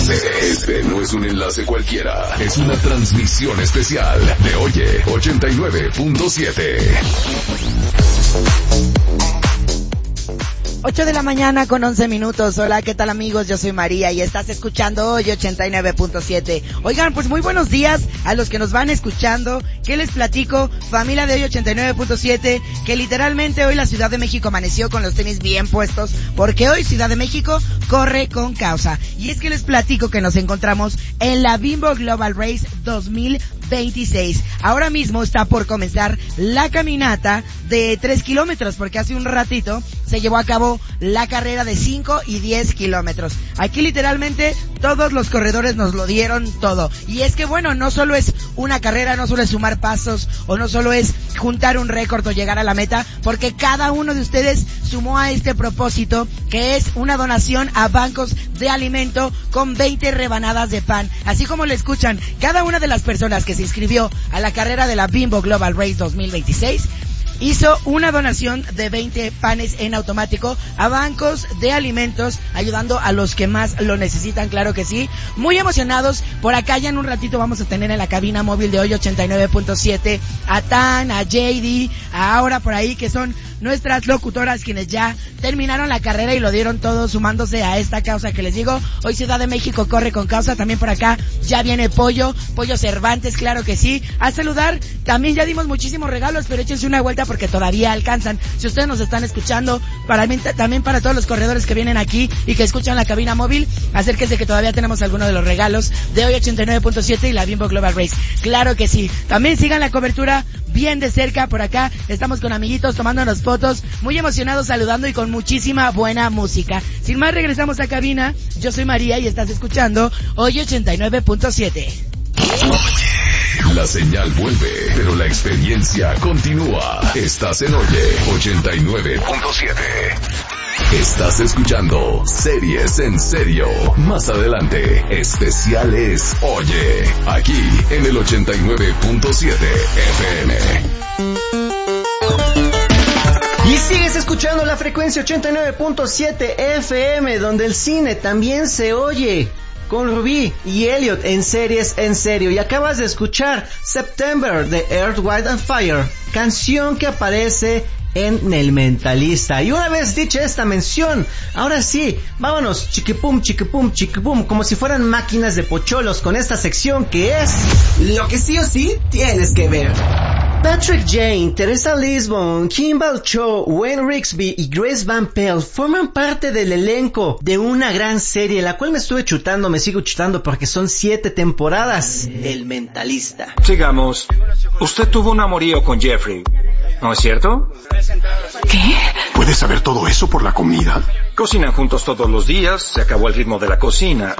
enlace. Este no es un enlace cualquiera. Es una transmisión especial de Oye 89.7. 8 de la mañana con 11 minutos. Hola, ¿qué tal amigos? Yo soy María y estás escuchando hoy 89.7. Oigan, pues muy buenos días a los que nos van escuchando. ¿Qué les platico? Familia de hoy 89.7, que literalmente hoy la Ciudad de México amaneció con los tenis bien puestos, porque hoy Ciudad de México corre con causa. Y es que les platico que nos encontramos en la Bimbo Global Race 2026. Ahora mismo está por comenzar la caminata de 3 kilómetros, porque hace un ratito se llevó a cabo la carrera de 5 y 10 kilómetros. Aquí literalmente todos los corredores nos lo dieron todo. Y es que bueno, no solo es una carrera, no solo es sumar pasos, o no solo es juntar un récord o llegar a la meta, porque cada uno de ustedes sumó a este propósito, que es una donación a bancos de alimento con 20 rebanadas de pan. Así como lo escuchan, cada una de las personas que se inscribió a la carrera de la Bimbo Global Race 2026 hizo una donación de 20 panes en automático a bancos de alimentos, ayudando a los que más lo necesitan, claro que sí. Muy emocionados. Por acá ya en un ratito vamos a tener en la cabina móvil de hoy 89.7 a Tan, a JD, a Aura por ahí, que son nuestras locutoras quienes ya terminaron la carrera y lo dieron todo sumándose a esta causa que les digo. Hoy Ciudad de México corre con causa. También por acá ya viene Pollo Cervantes, claro que sí. A saludar, también ya dimos muchísimos regalos, pero échense una vuelta porque todavía alcanzan. Si ustedes nos están escuchando, también para todos los corredores que vienen aquí y que escuchan la cabina móvil, acérquense que todavía tenemos algunos de los regalos de hoy 89.7 y la Bimbo Global Race. Claro que sí. También sigan la cobertura bien de cerca. Por acá estamos con amiguitos tomándonos fotos, muy emocionados, saludando y con muchísima buena música. Sin más, regresamos a cabina. Yo soy María y estás escuchando hoy 89.7. La señal vuelve, pero la experiencia continúa. Estás en Oye 89.7. Estás escuchando Series en Serio. Más adelante, especiales Oye, aquí en el 89.7 FM. Y sigues escuchando la frecuencia 89.7 FM, donde el cine también se oye, con Rubí y Elliot en Series en Serio. Y acabas de escuchar September de Earth, Wind and Fire, canción que aparece en El Mentalista. Y una vez dicha esta mención, ahora sí, vámonos chiquipum, chiquipum, chiquipum, como si fueran máquinas de pocholos, con esta sección que es lo que sí o sí tienes que ver. Patrick Jane, Teresa Lisbon, Kimball Cho, Wayne Rixby y Grace Van Pelt forman parte del elenco de una gran serie, la cual me sigo chutando porque son 7 temporadas. El Mentalista. Sigamos. Usted tuvo un amorío con Jeffrey, ¿no es cierto? ¿Qué? ¿Puedes saber todo eso por la comida? Cocinan juntos todos los días, se acabó el ritmo de la cocina.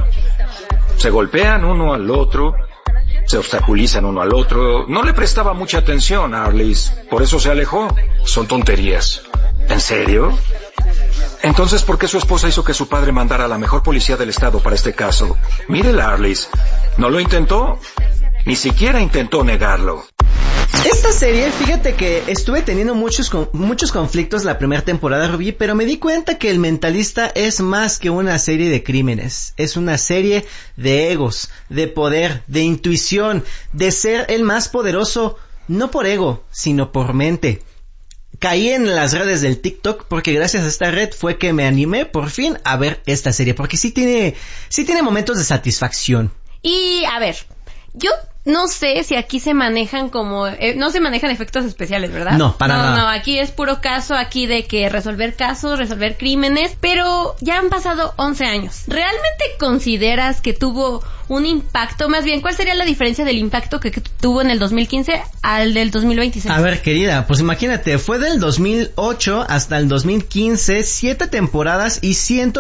Se golpean uno al otro, se obstaculizan uno al otro. No le prestaba mucha atención a Arliss, por eso se alejó. Son tonterías. ¿En serio? Entonces, ¿por qué su esposa hizo que su padre mandara a la mejor policía del estado para este caso? Mírela, Arliss. ¿No lo intentó? Ni siquiera intentó negarlo. Esta serie, fíjate que estuve teniendo muchos conflictos la primera temporada, Rubí, pero me di cuenta que El Mentalista es más que una serie de crímenes. Es una serie de egos, de poder, de intuición, de ser el más poderoso, no por ego, sino por mente. Caí en las redes del TikTok porque gracias a esta red fue que me animé por fin a ver esta serie, porque sí tiene momentos de satisfacción. Y a ver, yo no sé si aquí se manejan como... no se manejan efectos especiales, ¿verdad? No, para nada. No, aquí es puro caso, aquí de que resolver casos, resolver crímenes, pero ya han pasado 11 años. ¿Realmente consideras que tuvo un impacto? Más bien, ¿cuál sería la diferencia del impacto que tuvo en el 2015 al del 2026? A ver, querida, pues imagínate, fue del 2008 hasta el 2015, 7 temporadas y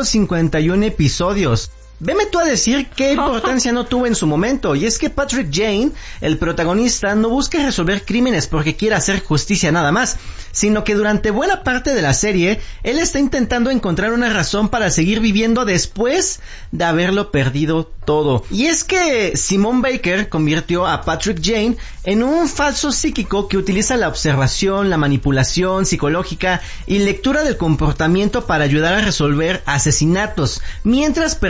151 episodios. Veme tú a decir qué importancia no tuvo en su momento. Y es que Patrick Jane, el protagonista, no busca resolver crímenes porque quiera hacer justicia nada más, sino que durante buena parte de la serie, él está intentando encontrar una razón para seguir viviendo después de haberlo perdido todo. Y es que Simone Baker convirtió a Patrick Jane en un falso psíquico que utiliza la observación, la manipulación psicológica y lectura del comportamiento para ayudar a resolver asesinatos, mientras persigue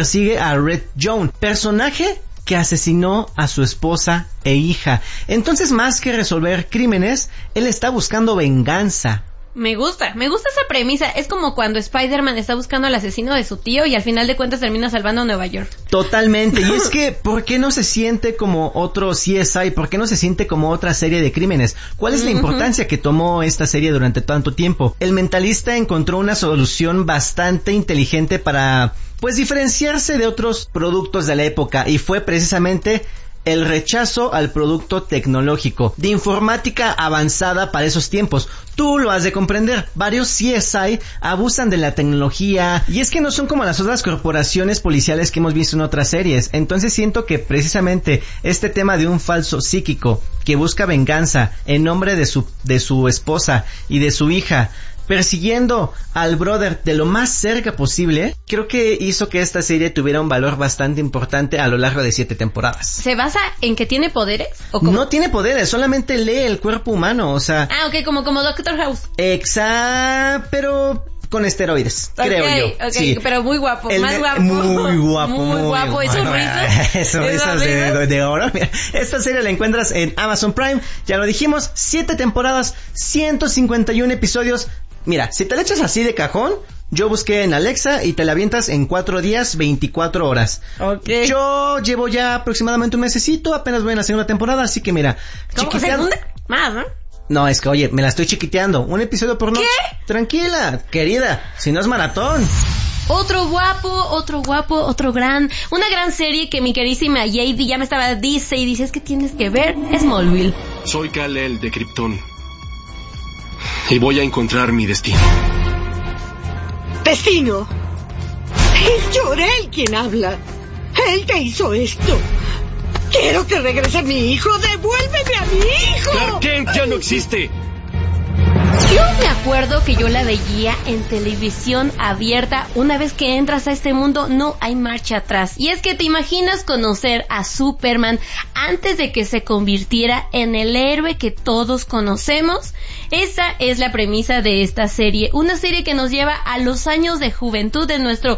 a Red Dawn, personaje que asesinó a su esposa e hija. Entonces, más que resolver crímenes, él está buscando venganza. Me gusta esa premisa. Es como cuando Spider-Man está buscando al asesino de su tío y al final de cuentas termina salvando a Nueva York. Totalmente. Y es que, ¿por qué no se siente como otro CSI? ¿Por qué no se siente como otra serie de crímenes? ¿Cuál es la importancia que tomó esta serie durante tanto tiempo? El Mentalista encontró una solución bastante inteligente para, pues, diferenciarse de otros productos de la época, y fue precisamente el rechazo al producto tecnológico, de informática avanzada para esos tiempos. Tú lo has de comprender, varios CSI abusan de la tecnología, y es que no son como las otras corporaciones policiales que hemos visto en otras series. Entonces siento que precisamente este tema de un falso psíquico que busca venganza en nombre de su esposa y de su hija, persiguiendo al brother de lo más cerca posible, creo que hizo que esta serie tuviera un valor bastante importante a lo largo de 7 temporadas. ¿Se basa en que tiene poderes? ¿O cómo? No tiene poderes, solamente lee el cuerpo humano, o sea... Ah, ok, como Doctor House. Exacto, pero con esteroides, creo yo. Ok, sí. Pero muy guapo, más guapo. Muy guapo. Muy guapo, y sonrisas de oro. Mira, esta serie la encuentras en Amazon Prime, ya lo dijimos, 7 temporadas, 151 episodios. Mira, si te la echas así de cajón, yo busqué en Alexa y te la avientas en 4 días, 24 horas. Okay. Yo llevo ya aproximadamente un mesecito, apenas voy en la segunda temporada, así que mira... ¿Cómo? ¿Segunda? Más, ¿no? No, es que, oye, me la estoy chiquiteando. Un episodio por noche. ¿Qué? Tranquila, querida, si no es maratón. Otro guapo, una gran serie que mi queridísima JD ya me estaba dice es que tienes que ver, es Smallville. Soy Kal-El de Krypton. Y voy a encontrar mi destino. Destino. Es Jor-El quien habla. Él te hizo esto. Quiero que regrese mi hijo. ¡Devuélveme a mi hijo! Clark Kent ya no existe. Yo me acuerdo que yo la veía en televisión abierta. Una vez que entras a este mundo no hay marcha atrás. Y es que te imaginas conocer a Superman antes de que se convirtiera en el héroe que todos conocemos. Esa es la premisa de esta serie. Una serie que nos lleva a los años de juventud de nuestro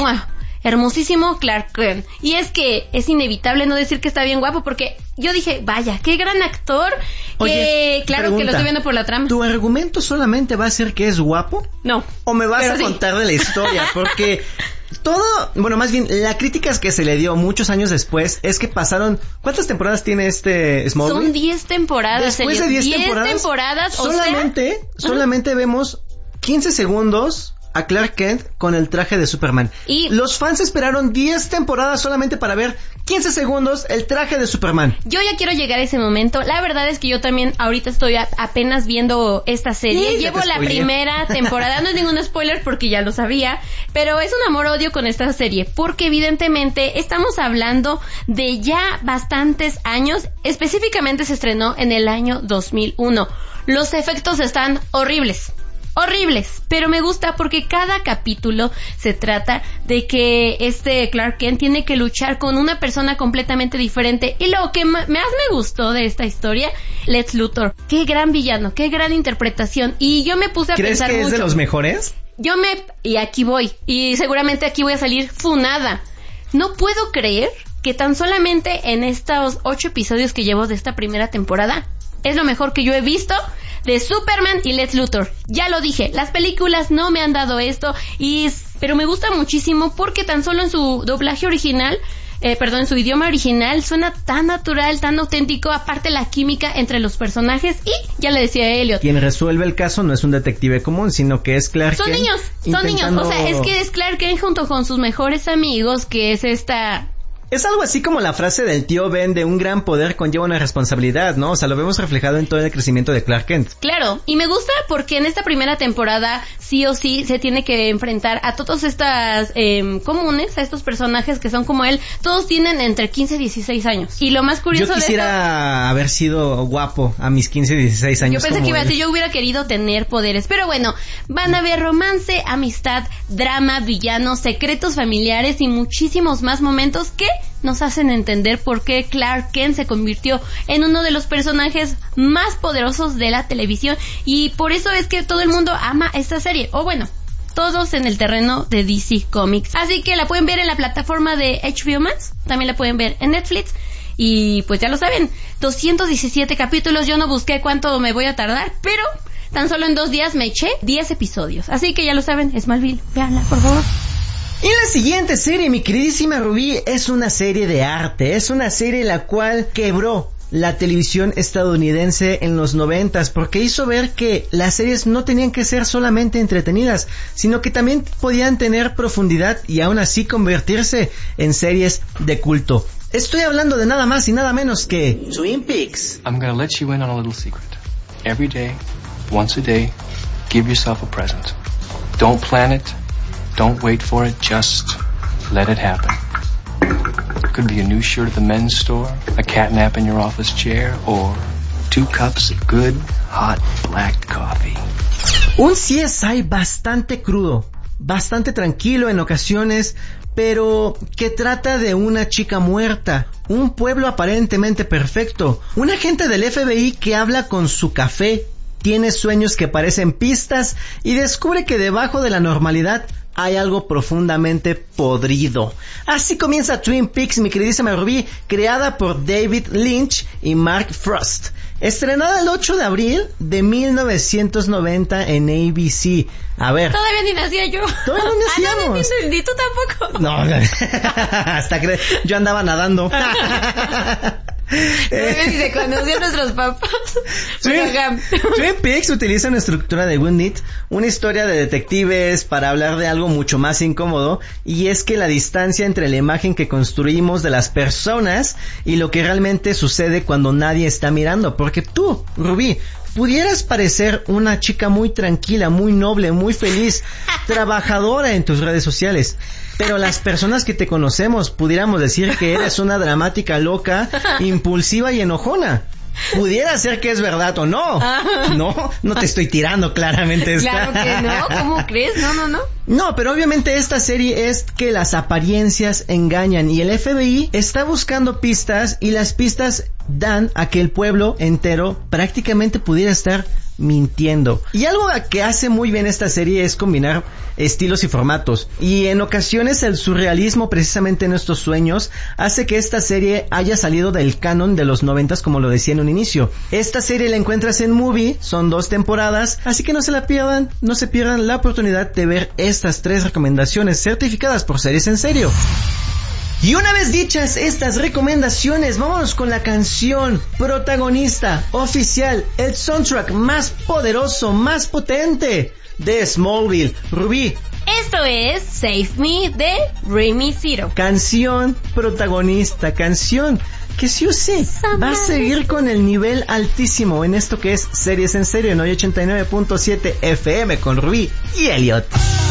hermosísimo Clark Kent. Y es que es inevitable no decir que está bien guapo, porque yo dije, vaya, qué gran actor. Oye, claro, pregunta, que lo estoy viendo por la trama. ¿Tu argumento solamente va a ser que es guapo? No. ¿O me vas a contar de la historia? Porque más bien, la crítica que se le dio muchos años después es que pasaron... ¿Cuántas temporadas tiene este Smallville? Son 10 temporadas. Después de 10 temporadas, solamente vemos 15 segundos a Clark Kent con el traje de Superman. Y los fans esperaron 10 temporadas solamente para ver 15 segundos el traje de Superman. Yo ya quiero llegar a ese momento. La verdad es que yo también ahorita estoy apenas viendo esta serie. Llevo la primera temporada. No es ningún spoiler porque ya lo sabía, pero es un amor-odio con esta serie, porque evidentemente estamos hablando de ya bastantes años. Específicamente se estrenó en el año 2001. Los efectos están horribles, pero me gusta porque cada capítulo se trata de que este Clark Kent tiene que luchar con una persona completamente diferente. Y lo que más me gustó de esta historia, Lex Luthor, qué gran villano, qué gran interpretación. Y yo me puse a pensar mucho. ¿Crees que es de los mejores? Y aquí voy, y seguramente aquí voy a salir funada. No puedo creer que tan solamente en estos 8 episodios que llevo de esta primera temporada es lo mejor que yo he visto de Superman y Lex Luthor. Ya lo dije, las películas no me han dado esto, pero me gusta muchísimo porque tan solo en su doblaje original, en su idioma original, suena tan natural, tan auténtico. Aparte la química entre los personajes, y ya le decía a Elliot, quien resuelve el caso no es un detective común, sino que es Clark Kent. Son niños, o sea, es que es Clark Kent junto con sus mejores amigos, que es esta... Es algo así como la frase del tío Ben de un gran poder conlleva una responsabilidad, ¿no? O sea, lo vemos reflejado en todo el crecimiento de Clark Kent. Claro, y me gusta porque en esta primera temporada sí o sí se tiene que enfrentar a todos estas comunes, a estos personajes que son como él. Todos tienen entre 15 y 16 años. Y lo más curioso yo quisiera haber sido guapo a mis 15 y 16 años. Yo pensé que iba a decir, yo hubiera querido tener poderes. Pero bueno, van a ver romance, amistad, drama, villanos, secretos familiares y muchísimos más momentos que nos hacen entender por qué Clark Kent se convirtió en uno de los personajes más poderosos de la televisión, y por eso es que todo el mundo ama esta serie, o bueno, todos en el terreno de DC Comics. Así que la pueden ver en la plataforma de HBO Max, también la pueden ver en Netflix. Y pues ya lo saben, 217 capítulos, yo no busqué cuánto me voy a tardar, pero tan solo en 2 días me eché 10 episodios. Así que ya lo saben, Smallville, véanla, por favor. Y la siguiente serie, mi queridísima Rubí, es una serie de arte, es una serie la cual quebró la televisión estadounidense en los 90s, porque hizo ver que las series no tenían que ser solamente entretenidas, sino que también podían tener profundidad y aún así convertirse en series de culto. Estoy hablando de nada más y nada menos que Twin Peaks. I'm gonna let you in on a little secret. Every day, once a day, give yourself a present. Don't plan it, don't wait for it, just let it happen. It could be a new shirt at the men's store, a cat nap in your office chair, or 2 cups of good, hot, black coffee. Un CSI bastante crudo, bastante tranquilo en ocasiones, pero que trata de una chica muerta, un pueblo aparentemente perfecto, un agente del FBI que habla con su café, tiene sueños que parecen pistas y descubre que debajo de la normalidad hay algo profundamente podrido. Así comienza Twin Peaks, mi queridísima Rubí, creada por David Lynch y Mark Frost. Estrenada el 8 de abril de 1990 en ABC. A ver. Todavía ni nacía yo. Todavía no nacíamos. No, ni tú tampoco. No, hasta que yo andaba nadando. Si se conocían nuestros papás. Twin Peaks utiliza una estructura de whodunit, una historia de detectives para hablar de algo mucho más incómodo, y es que la distancia entre la imagen que construimos de las personas y lo que realmente sucede cuando nadie está mirando. Porque tú, Rubí, pudieras parecer una chica muy tranquila, muy noble, muy feliz, trabajadora en tus redes sociales, pero las personas que te conocemos pudiéramos decir que eres una dramática loca, impulsiva y enojona. Pudiera ser que es verdad o no. No te estoy tirando claramente esta. Claro que no, ¿cómo crees? No. No, pero obviamente esta serie es que las apariencias engañan y el FBI está buscando pistas y las pistas dan a que el pueblo entero prácticamente pudiera estar mintiendo. Y algo que hace muy bien esta serie es combinar estilos y formatos, y en ocasiones el surrealismo precisamente en estos sueños hace que esta serie haya salido del canon de los 90s, como lo decía en un inicio. Esta serie la encuentras en Movie, son 2 temporadas, así que no se pierdan la oportunidad de ver estas 3 recomendaciones certificadas por Series en Serio. Y una vez dichas estas recomendaciones, vámonos con la canción protagonista oficial, el soundtrack más poderoso, más potente de Smallville. Rubí. Esto es Save Me de Remy Zero. Canción protagonista, canción que sí o sí va a seguir con el nivel altísimo en esto que es Series en Serio en hoy 89.7 FM con Rubí y Elliot.